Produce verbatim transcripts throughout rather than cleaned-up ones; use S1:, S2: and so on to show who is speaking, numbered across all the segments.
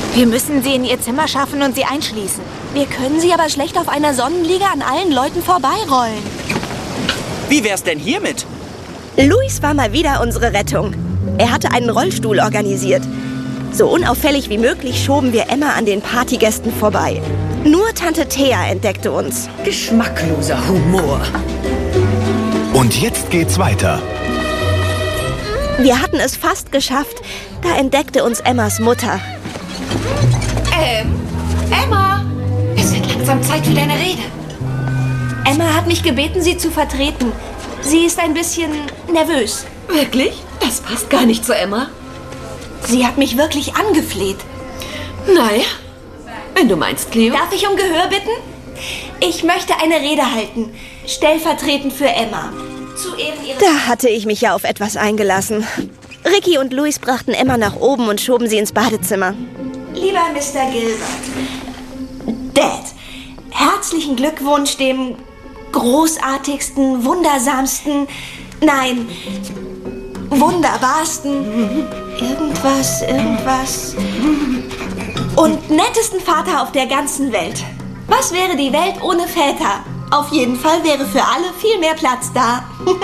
S1: Wir müssen sie in ihr Zimmer schaffen und sie einschließen.
S2: Wir können sie aber schlecht auf einer Sonnenliege an allen Leuten vorbeirollen.
S3: Wie wär's denn hiermit?
S4: Luis war mal wieder unsere Rettung. Er hatte einen Rollstuhl organisiert. So unauffällig wie möglich schoben wir Emma an den Partygästen vorbei. Nur Tante Thea entdeckte uns.
S5: Geschmackloser Humor.
S6: Und jetzt geht's weiter.
S4: Wir hatten es fast geschafft. Da entdeckte uns Emmas Mutter.
S7: Ähm, Emma, es wird langsam Zeit für deine Rede.
S2: Emma hat mich gebeten, sie zu vertreten. Sie ist ein bisschen nervös.
S7: Wirklich? Das passt gar nicht zu Emma.
S2: Sie hat mich wirklich angefleht.
S7: Naja, wenn du meinst, Cleo.
S2: Darf ich um Gehör bitten? Ich möchte eine Rede halten, stellvertretend für Emma. Zu Ehren ihres...
S4: Da hatte ich mich ja auf etwas eingelassen. Ricky und Luis brachten Emma nach oben und schoben sie ins Badezimmer.
S2: Lieber Mister Gilbert, Dad, herzlichen Glückwunsch dem großartigsten, wundersamsten, nein, wunderbarsten, irgendwas, irgendwas und nettesten Vater auf der ganzen Welt. Was wäre die Welt ohne Väter? Auf jeden Fall wäre für alle viel mehr Platz da.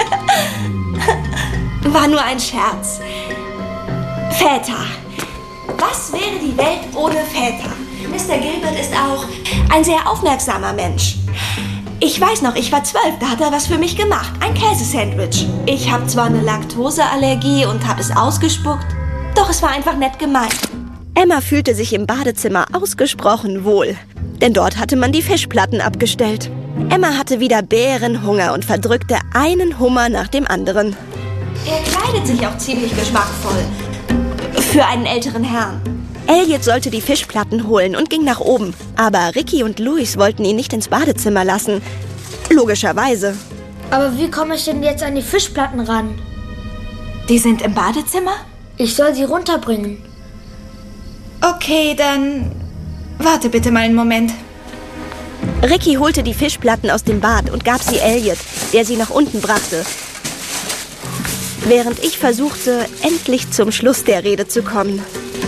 S2: War nur ein Scherz. Väter. Was wäre die Welt ohne Väter? Mister Gilbert ist auch ein sehr aufmerksamer Mensch. Ich weiß noch, ich war zwölf, da hat er was für mich gemacht. Ein Käsesandwich. Ich habe zwar eine Laktoseallergie und habe es ausgespuckt, doch es war einfach nett gemeint.
S4: Emma fühlte sich im Badezimmer ausgesprochen wohl, denn dort hatte man die Fischplatten abgestellt. Emma hatte wieder Bärenhunger und verdrückte einen Hummer nach dem anderen.
S2: Er kleidet sich auch ziemlich geschmackvoll. Für einen älteren Herrn.
S4: Elliot sollte die Fischplatten holen und ging nach oben. Aber Ricky und Luis wollten ihn nicht ins Badezimmer lassen. Logischerweise.
S8: Aber wie komme ich denn jetzt an die Fischplatten ran?
S2: Die sind im Badezimmer?
S8: Ich soll sie runterbringen.
S1: Okay, dann warte bitte mal einen Moment.
S4: Ricky holte die Fischplatten aus dem Bad und gab sie Elliot, der sie nach unten brachte. Während ich versuchte, endlich zum Schluss der Rede zu kommen.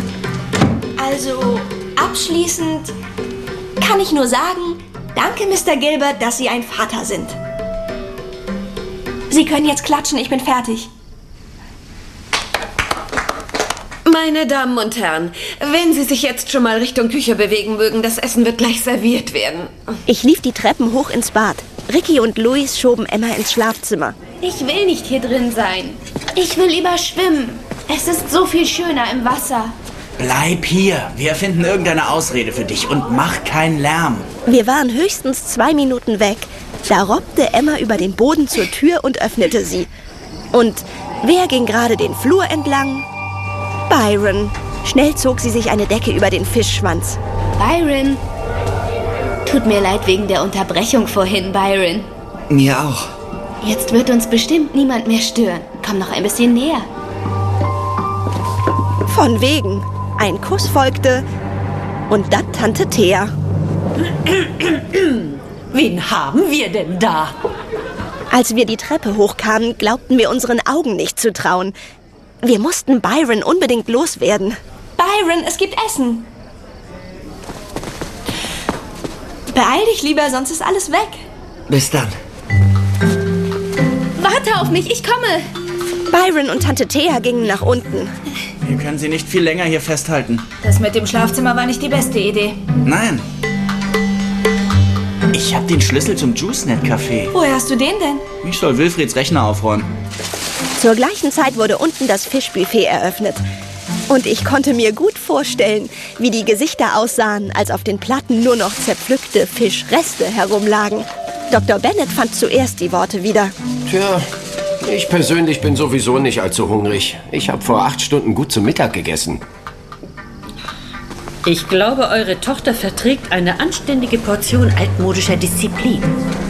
S2: Also, abschließend kann ich nur sagen, danke, Mister Gilbert, dass Sie ein Vater sind. Sie können jetzt klatschen, ich bin fertig.
S7: Meine Damen und Herren, wenn Sie sich jetzt schon mal Richtung Küche bewegen mögen, das Essen wird gleich serviert werden.
S4: Ich lief die Treppen hoch ins Bad. Ricky und Luis schoben Emma ins Schlafzimmer.
S1: Ich will nicht hier drin sein. Ich will lieber schwimmen. Es ist so viel schöner im Wasser.
S3: Bleib hier. Wir finden irgendeine Ausrede für dich und mach keinen Lärm.
S4: Wir waren höchstens zwei Minuten weg. Da robbte Emma über den Boden zur Tür und öffnete sie. Und wer ging gerade den Flur entlang? Byron. Schnell zog sie sich eine Decke über den Fischschwanz.
S1: Byron. Tut mir leid wegen der Unterbrechung vorhin, Byron.
S3: Mir auch.
S1: Jetzt wird uns bestimmt niemand mehr stören. Komm noch ein bisschen näher.
S4: Von wegen. Ein Kuss folgte und dann Tante Thea.
S5: Wen haben wir denn da?
S4: Als wir die Treppe hochkamen, glaubten wir unseren Augen nicht zu trauen. Wir mussten Byron unbedingt loswerden.
S2: Byron, es gibt Essen. Beeil dich lieber, sonst ist alles weg.
S3: Bis dann.
S1: Warte auf mich, ich komme.
S4: Byron und Tante Thea gingen nach unten.
S3: Wir können sie nicht viel länger hier festhalten.
S1: Das mit dem Schlafzimmer war nicht die beste Idee.
S3: Nein. Ich habe den Schlüssel zum JuiceNet-Café.
S2: Woher hast du den denn?
S3: Ich soll Wilfrieds Rechner aufräumen.
S4: Zur gleichen Zeit wurde unten das Fischbuffet eröffnet. Und ich konnte mir gut vorstellen, wie die Gesichter aussahen, als auf den Platten nur noch zerpflückte Fischreste herumlagen. Doktor Bennett fand zuerst die Worte wieder.
S9: Tja, ich persönlich bin sowieso nicht allzu hungrig. Ich habe vor acht Stunden gut zu Mittag gegessen.
S5: Ich glaube, eure Tochter verträgt eine anständige Portion altmodischer Disziplin.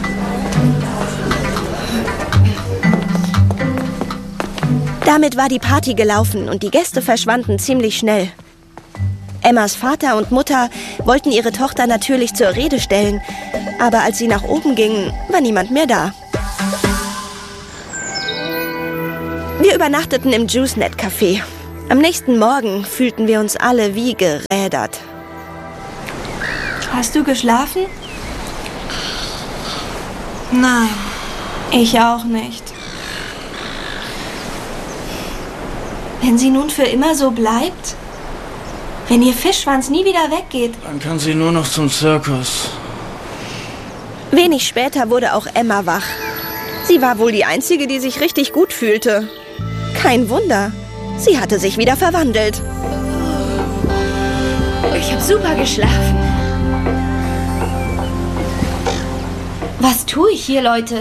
S4: Damit war die Party gelaufen und die Gäste verschwanden ziemlich schnell. Emmas Vater und Mutter wollten ihre Tochter natürlich zur Rede stellen, aber als sie nach oben gingen, war niemand mehr da. Wir übernachteten im JuiceNet-Café. Am nächsten Morgen fühlten wir uns alle wie gerädert.
S2: Hast du geschlafen? Nein, ich auch nicht. Wenn sie nun für immer so bleibt? Wenn ihr Fischschwanz nie wieder weggeht?
S3: Dann kann sie nur noch zum Zirkus.
S4: Wenig später wurde auch Emma wach. Sie war wohl die Einzige, die sich richtig gut fühlte. Kein Wunder. Sie hatte sich wieder verwandelt.
S1: Ich habe super geschlafen. Was tue ich hier, Leute?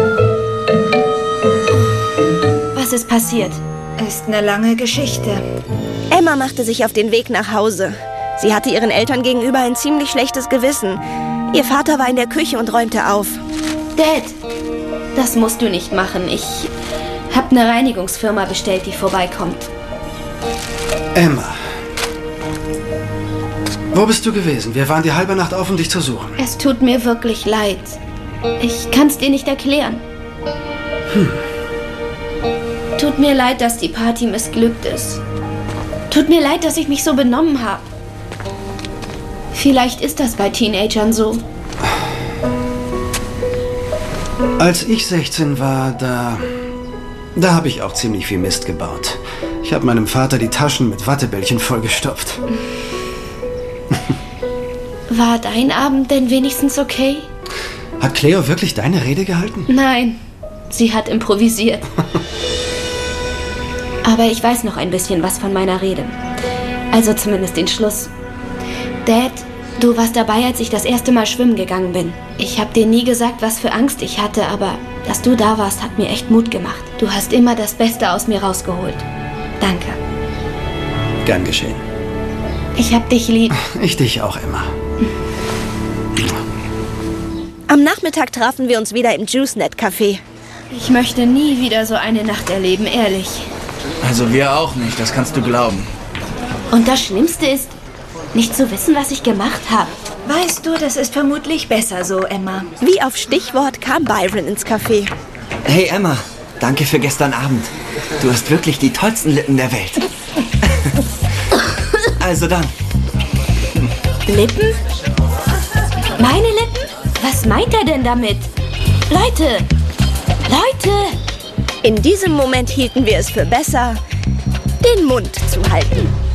S1: Was ist passiert?
S10: Ist eine lange Geschichte.
S4: Emma machte sich auf den Weg nach Hause. Sie hatte ihren Eltern gegenüber ein ziemlich schlechtes Gewissen. Ihr Vater war in der Küche und räumte auf.
S1: Dad, das musst du nicht machen. Ich habe eine Reinigungsfirma bestellt, die vorbeikommt.
S11: Emma. Wo bist du gewesen? Wir waren die halbe Nacht auf, um dich zu suchen.
S1: Es tut mir wirklich leid. Ich kann's dir nicht erklären.
S11: Hm.
S1: Tut mir leid, dass die Party missglückt ist. Tut mir leid, dass ich mich so benommen habe. Vielleicht ist das bei Teenagern so.
S11: Als ich sechzehn war, da... Da habe ich auch ziemlich viel Mist gebaut. Ich habe meinem Vater die Taschen mit Wattebällchen vollgestopft.
S1: War dein Abend denn wenigstens okay?
S11: Hat Cleo wirklich deine Rede gehalten?
S1: Nein, sie hat improvisiert. Aber ich weiß noch ein bisschen was von meiner Rede. Also zumindest den Schluss. Dad, du warst dabei, als ich das erste Mal schwimmen gegangen bin. Ich habe dir nie gesagt, was für Angst ich hatte, aber dass du da warst, hat mir echt Mut gemacht. Du hast immer das Beste aus mir rausgeholt. Danke.
S11: Gern geschehen.
S1: Ich hab dich lieb.
S11: Ich dich auch, Emma.
S4: Am Nachmittag trafen wir uns wieder im JuiceNet-Café.
S1: Ich möchte nie wieder so eine Nacht erleben, ehrlich.
S3: Also wir auch nicht, das kannst du glauben.
S1: Und das Schlimmste ist, nicht zu wissen, was ich gemacht habe.
S10: Weißt du, das ist vermutlich besser so, Emma.
S4: Wie auf Stichwort kam Byron ins Café.
S12: Hey Emma, danke für gestern Abend. Du hast wirklich die tollsten Lippen der Welt. Also dann.
S1: Lippen? Meine Lippen? Was meint er denn damit? Leute! Leute!
S4: In diesem Moment hielten wir es für besser, den Mund zu halten.